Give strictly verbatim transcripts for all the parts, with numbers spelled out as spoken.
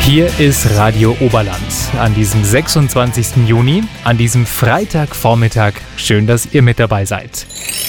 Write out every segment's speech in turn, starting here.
Hier ist Radio Oberland an diesem sechsundzwanzigsten Juni, an diesem Freitagvormittag. Schön, dass ihr mit dabei seid.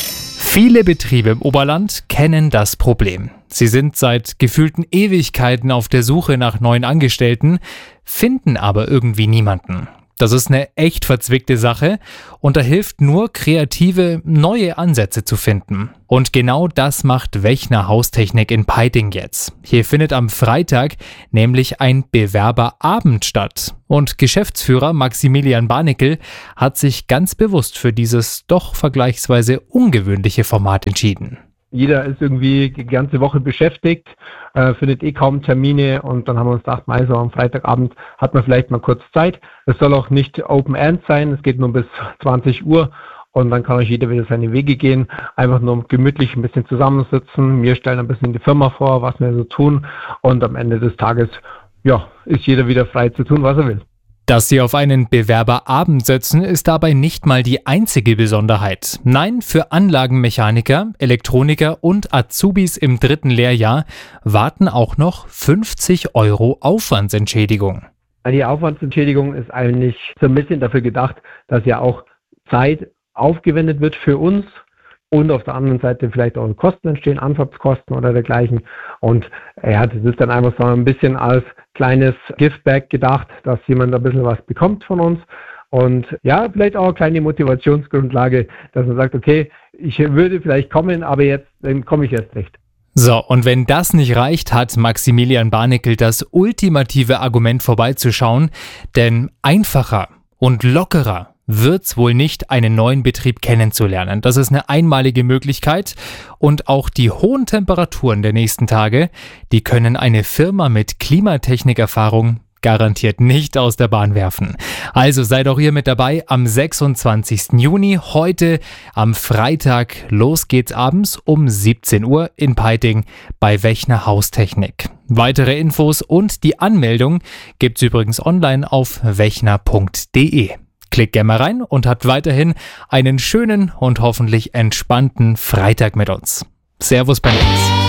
Viele Betriebe im Oberland kennen das Problem. Sie sind seit gefühlten Ewigkeiten auf der Suche nach neuen Angestellten, finden aber irgendwie niemanden. Das ist eine echt verzwickte Sache und da hilft nur, kreative, neue Ansätze zu finden. Und genau das macht Wechner Haustechnik in Peiting jetzt. Hier findet am Freitag nämlich ein Bewerberabend statt. Und Geschäftsführer Maximilian Barnickel hat sich ganz bewusst für dieses doch vergleichsweise ungewöhnliche Format entschieden. Jeder ist irgendwie die ganze Woche beschäftigt, äh, findet eh kaum Termine und dann haben wir uns gedacht, mal so am Freitagabend hat man vielleicht mal kurz Zeit. Es soll auch nicht Open End sein, es geht nur bis zwanzig Uhr und dann kann euch jeder wieder seine Wege gehen. Einfach nur gemütlich ein bisschen zusammensitzen, wir stellen ein bisschen die Firma vor, was wir so tun und am Ende des Tages, ja, ist jeder wieder frei zu tun, was er will. Dass sie auf einen Bewerberabend setzen, ist dabei nicht mal die einzige Besonderheit. Nein, für Anlagenmechaniker, Elektroniker und Azubis im dritten Lehrjahr warten auch noch fünfzig Euro Aufwandsentschädigung. Die Aufwandsentschädigung ist eigentlich so ein bisschen dafür gedacht, dass ja auch Zeit aufgewendet wird für uns und auf der anderen Seite vielleicht auch Kosten entstehen, Anfahrtskosten oder dergleichen. Und ja, das ist dann einfach so ein bisschen als kleines Giftback gedacht, dass jemand ein bisschen was bekommt von uns. Und ja, vielleicht auch eine kleine Motivationsgrundlage, dass man sagt, okay, ich würde vielleicht kommen, aber jetzt dann komme ich erst recht. So, und wenn das nicht reicht, hat Maximilian Barnickel das ultimative Argument vorbeizuschauen, denn einfacher und lockerer wird's wohl nicht, einen neuen Betrieb kennenzulernen. Das ist eine einmalige Möglichkeit und auch die hohen Temperaturen der nächsten Tage, die können eine Firma mit Klimatechnikerfahrung garantiert nicht aus der Bahn werfen. Also seid auch ihr mit dabei am sechsundzwanzigsten Juni, heute am Freitag. Los geht's abends um siebzehn Uhr in Peiting bei Wechner Haustechnik. Weitere Infos und die Anmeldung gibt's übrigens online auf wechner punkt de. Klickt gerne mal rein und habt weiterhin einen schönen und hoffentlich entspannten Freitag mit uns. Servus beim Netz.